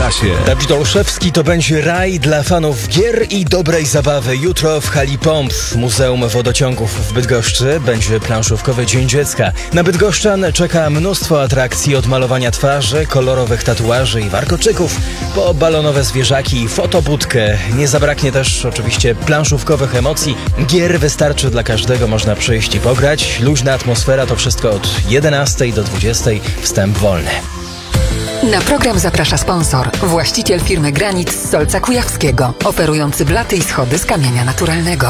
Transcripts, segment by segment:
trasie. Dawid Olszewski, to będzie raj dla fanów gier i dobrej zabawy. Jutro w hali pomp w Muzeum Wodociągów w Bydgoszczy będzie planszówkowy Dzień Dziecka. Na bydgoszczan czeka mnóstwo atrakcji, od malowania twarzy, kolorowych tatuaży i warkoczyków, po balonowe zwierzaki i fotobudkę. Nie zabraknie też oczywiście planszówkowych emocji. Gier wystarczy dla każdego, można przyjść i pograć. Luźna atmosfera, to wszystko od 11 do 20, wstęp wolny. Na program zaprasza sponsor, właściciel firmy Granit z Solca Kujawskiego, oferujący blaty i schody z kamienia naturalnego.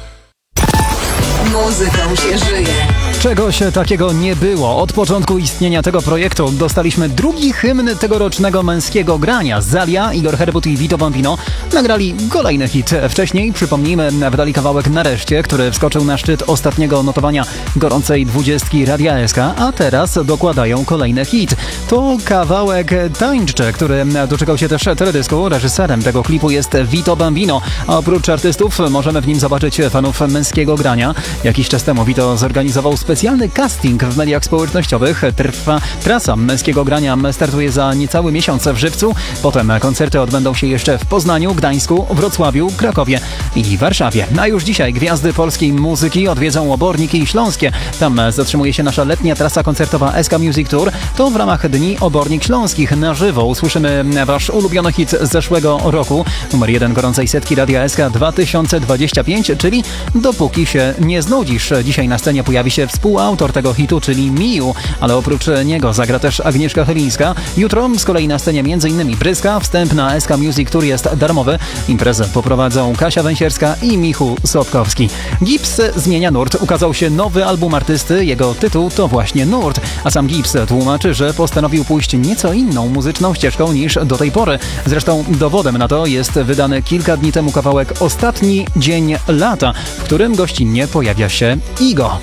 Muzyką się żyje. Czegoś takiego nie było. Od początku istnienia tego projektu dostaliśmy drugi hymn tegorocznego męskiego grania. Zalia, Igor Herbut i Vito Bambino nagrali kolejny hit. Wcześniej, przypomnijmy, wydali kawałek Nareszcie, który wskoczył na szczyt ostatniego notowania gorącej 20 Radia SK, a teraz dokładają kolejny hit. To kawałek Tańczcze, który doczekał się też teledysku. Reżyserem tego klipu jest Vito Bambino, a oprócz artystów możemy w nim zobaczyć fanów męskiego grania. Jakiś czas temu Vito zorganizował specjalny casting w mediach społecznościowych. Trasa męskiego grania startuje za niecały miesiąc w Żywcu. Potem koncerty odbędą się jeszcze w Poznaniu, Gdańsku, Wrocławiu, Krakowie i Warszawie. A już dzisiaj gwiazdy polskiej muzyki odwiedzą Oborniki Śląskie. Tam zatrzymuje się nasza letnia trasa koncertowa SK Music Tour. To w ramach Dni Obornik Śląskich. Na żywo usłyszymy wasz ulubiony hit z zeszłego roku. Numer 1 gorącej setki Radia SK 2025, czyli Dopóki się nie znudzisz. Dzisiaj na scenie pojawi się współautor tego hitu, czyli Miu, ale oprócz niego zagra też Agnieszka Chylińska. Jutro z kolei na scenie m.in. Bryska. Wstęp na SK Music Tour jest darmowy. Imprezę poprowadzą Kasia Węsierska i Michu Sobkowski. Gips zmienia nurt. Ukazał się nowy album artysty. Jego tytuł to właśnie Nurt. A sam Gips tłumaczy, że postanowił pójść nieco inną muzyczną ścieżką niż do tej pory. Zresztą dowodem na to jest wydany kilka dni temu kawałek Ostatni dzień lata, w którym gościnnie pojawia się Igo.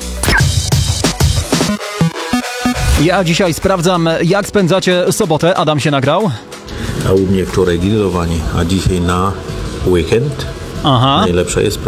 Ja dzisiaj sprawdzam, jak spędzacie sobotę. Adam się nagrał. A u mnie wczoraj grillowanie, a dzisiaj na weekend. Aha. Najlepsza jest